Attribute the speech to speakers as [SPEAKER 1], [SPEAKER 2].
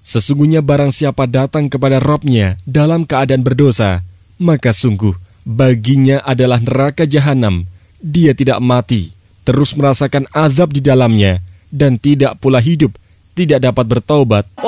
[SPEAKER 1] Sesungguhnya barang siapa datang kepada Rabb-Nya dalam keadaan berdosa, maka sungguh baginya adalah neraka jahanam. Dia tidak mati, terus merasakan azab di dalamnya, dan tidak pula hidup, tidak dapat bertaubat.